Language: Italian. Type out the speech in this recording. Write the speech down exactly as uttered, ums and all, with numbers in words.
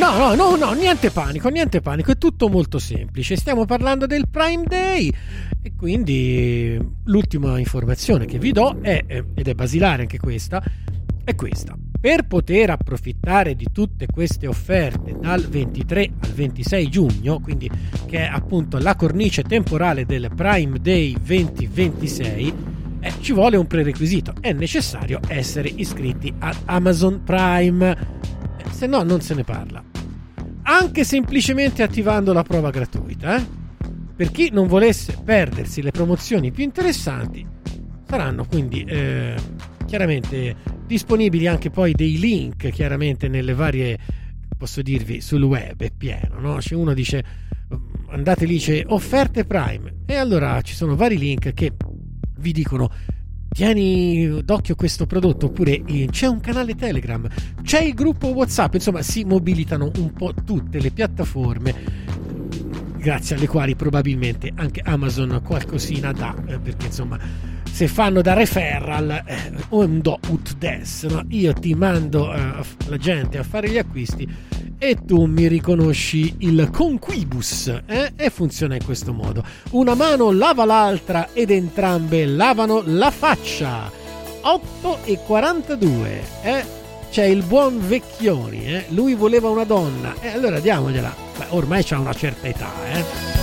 No, no, no, no, niente panico, niente panico, è tutto molto semplice. Stiamo parlando del Prime Day e quindi l'ultima informazione che vi do è, ed è basilare anche questa, è questa. Per poter approfittare di tutte queste offerte dal ventitré al ventisei giugno, quindi che è appunto la cornice temporale del Prime Day duemilaventisei, eh, ci vuole un prerequisito: è necessario essere iscritti ad Amazon Prime, eh, se no non se ne parla. Anche semplicemente attivando la prova gratuita, eh? Per chi non volesse perdersi le promozioni più interessanti, saranno quindi eh, chiaramente disponibili anche poi dei link, chiaramente nelle varie, posso dirvi, sul web è pieno, no? C'è uno dice andate lì, c'è offerte Prime, e allora ci sono vari link che vi dicono tieni d'occhio questo prodotto, oppure c'è un canale Telegram, c'è il gruppo WhatsApp, insomma si mobilitano un po' tutte le piattaforme grazie alle quali probabilmente anche Amazon qualcosina dà, eh, perché insomma se fanno da referral eh, un do ut des, no? Io ti mando eh, la gente a fare gli acquisti e tu mi riconosci il conquibus, eh? E funziona in questo modo: una mano lava l'altra ed entrambe lavano la faccia. Otto e quarantadue, eh? C'è il buon Vecchioni, eh? Lui voleva una donna e allora diamogliela. Beh, ormai c'ha una certa età, eh?